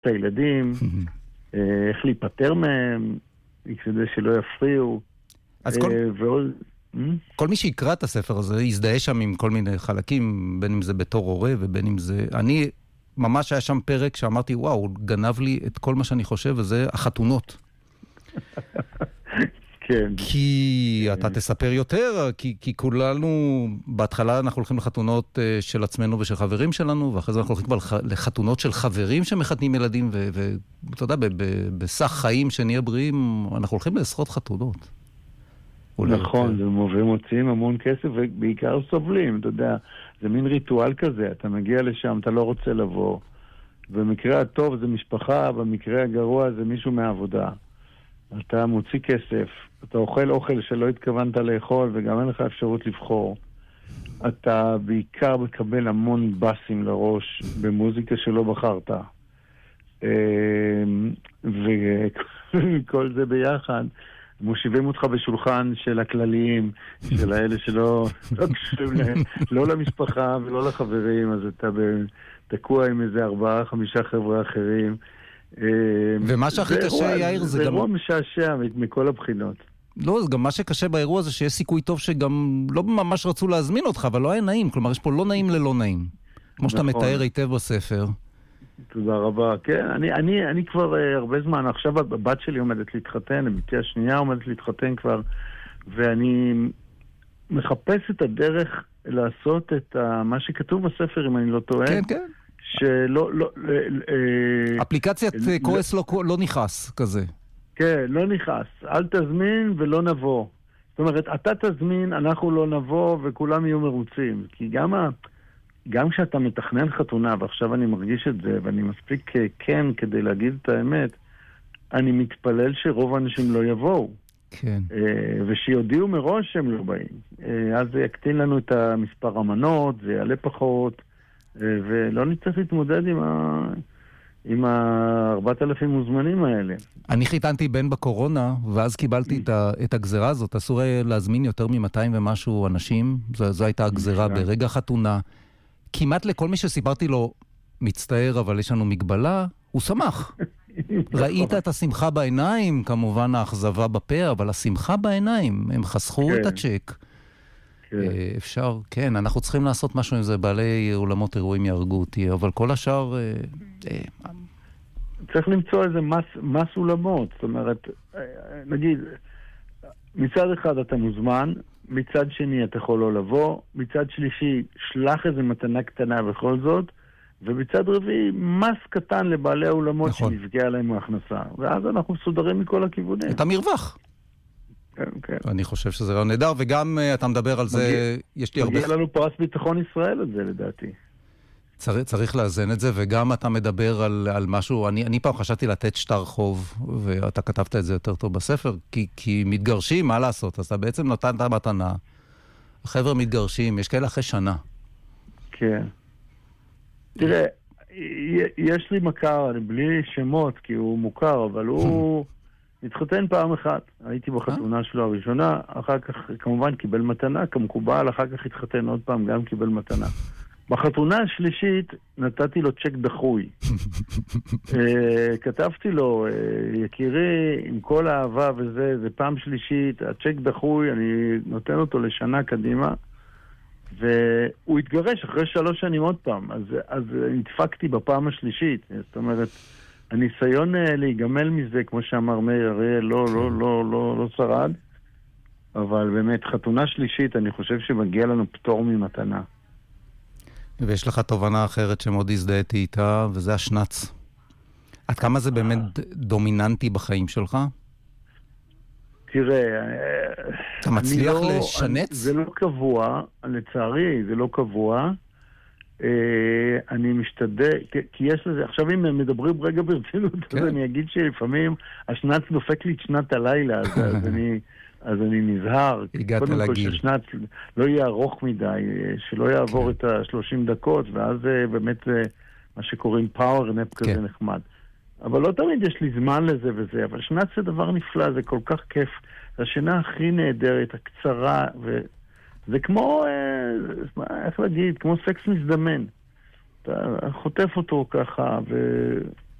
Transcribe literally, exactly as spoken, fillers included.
את הילדים, איך להיפטר מהם, כדי שלא יפריעו. אז כל... ועוד... כל מי שיקרא את הספר הזה יזדהה שם עם כל מיני חלקים, בין אם זה בתור הורה ובין אם זה... אני ממש היה שם פרק שאמרתי, וואו, הוא גנב לי את כל מה שאני חושב, וזה החתונות. כן. כי אתה תספר יותר, כי, כי כולנו, בהתחלה אנחנו הולכים לחתונות של עצמנו ושל חברים שלנו, ואחרי זה אנחנו הולכים כבר לחתונות של חברים שמחתנים ילדים, ואתה יודע, בסך חיים שנהיה בריאים, אנחנו הולכים לעשרות חתונות. נכון, זה מוציאים המון כסף ובעיקר סובלים, אתה יודע, זה מין ריטואל כזה, אתה מגיע לשם, אתה לא רוצה לבוא, במקרה הטוב זה משפחה, במקרה הגרוע זה מישהו מהעבודה. אתה מוציא כסף, אתה אוכל אוכל שלא התכוונת לאכול וגם אין לך אפשרות לבחור. אתה בעיקר מקבל המון בסים לראש במוזיקה שלא בחרת. וכל זה ביחד מושיבים אותך בשולחן של הכלליים, של האלה שלא לא קשורים להם, לא למשפחה ולא לחברים, אז אתה תקוע עם איזה ארבעה, חמישה חבר'ה אחרים. ומה שהכי קשה, יאיר, זה גם... זה אירוע משעשע מכל הבחינות. לא, זה גם מה שקשה באירוע הזה, שיש סיכוי טוב שגם לא ממש רצו להזמין אותך, אבל לא היה נעים. כלומר, יש פה לא נעים ללא נעים. כמו שאתה מתאר היטב בספר. תודה רבה. כן, אני, אני, אני כבר uh, הרבה זמן, עכשיו הבת שלי עומדת להתחתן, הבתי השנייה עומדת להתחתן כבר, ואני מחפש את הדרך לעשות את uh, מה שכתוב בספר, אם אני לא טועה. כן, כן. שלא, לא, אפליקציית כועס לא, לא נכנס כזה. כן, לא נכנס. אל תזמין ולא נבוא. זאת אומרת, אתה תזמין, אנחנו לא נבוא וכולם יהיו מרוצים. כי גם, ה, גם כשאתה מתכנן חתונה, ועכשיו אני מרגיש את זה, ואני מספיק כן כדי להגיד את האמת, אני מתפלל שרוב האנשים לא יבואו. כן. ושיודיעו מראש שהם לא באים. אז זה יקטין לנו את המספר המנות, זה יעלה פחות, ולא נצטרך להתמודד עם ה... עם ה-ארבעת אלפים מוזמנים האלה. אני חיתנתי בן בקורונה, ואז קיבלתי את, ה... את הגזרה הזאת. אסור להזמין יותר מ-מאתיים ומשהו אנשים. זו, זו הייתה הגזרה ברגע חתונה. כמעט לכל מי שסיפרתי לו, מצטער, אבל יש לנו מגבלה, הוא שמח. ראית את השמחה בעיניים, כמובן האכזבה בפה, אבל השמחה בעיניים, הם חסכו את הצ'ק. אפשר, כן, אנחנו צריכים לעשות משהו עם זה, בעלי אולמות אירועים יהרגו אותי, אבל כל השאר... צריך למצוא איזה מס, מס אולמות, זאת אומרת, נגיד, מצד אחד אתה מוזמן, מצד שני אתה יכול לא לבוא, מצד שלישי שלח איזה מתנה קטנה בכל זאת, ובצד רביעי מס קטן לבעלי האולמות נכון. שנפגע להם מהכנסה, ואז אנחנו מסודרים מכל הכיוונים. את המרווח. כן, כן. אני חושב שזה רעיון נהדר, וגם אתה מדבר על זה, יש לי הרבה... מגיע לנו פרס ביטחון ישראל על זה, לדעתי. צריך, צריך לאזן את זה, וגם אתה מדבר על, על משהו, אני, אני פעם חשבתי לתת שטר חוב, ואתה כתבת את זה יותר טוב בספר, כי, כי מתגרשים, מה לעשות? אז אתה בעצם נותן את המתנה, החבר'ה מתגרשים, יש כאלה אחרי שנה. כן. תראה, יש לי מכר, בלי שמות, כי הוא מוכר, אבל הוא... התחתן פעם אחת, הייתי בחתונה שלו הראשונה, אחר כך כמובן קיבל מתנה, כמקובל, אחר כך התחתן עוד פעם, גם קיבל מתנה. בחתונה השלישית נתתי לו צ'ק דחוי. כתבתי לו, יקירי, עם כל האהבה וזה, זה פעם שלישית, הצ'ק דחוי, אני נותן אותו לשנה קדימה, והוא התגרש אחרי שלוש שנים עוד פעם, אז, אז נדפקתי בפעם השלישית, זאת אומרת, הניסיון להיגמל מזה, כמו שאמר מאיר אריאל, לא, לא, לא, לא, לא שרד, אבל באמת, חתונה שלישית, אני חושב שמגיע לנו פטור ממתנה. ויש לך תובנה אחרת שמאוד הזדהיתי איתה, וזה השנץ. עד כמה זה באמת דומיננטי בחיים שלך? תראה, אתה מצליח לשנץ? זה לא קבוע, לצערי, זה לא קבוע. אני משתדל, כי יש לזה, עכשיו אם מדברים רגע ברצינות, אז אני אגיד שלפעמים השנץ דופק לי את שנת הלילה, אז אני... אז אני נזהר. הגעת לגיל. ששנת לא יהיה ארוך מדי, שלא יעבור את ה-שלושים דקות, ואז באמת מה שקוראים פאוור נפ כזה נחמד. אבל לא תמיד יש לי זמן לזה וזה, אבל שנת זה דבר נפלא, זה כל כך כיף. השינה הכי נהדרת, הקצרה, וזה כמו, איך להגיד, כמו סקס מזדמן. אתה חוטף אותו ככה, ו...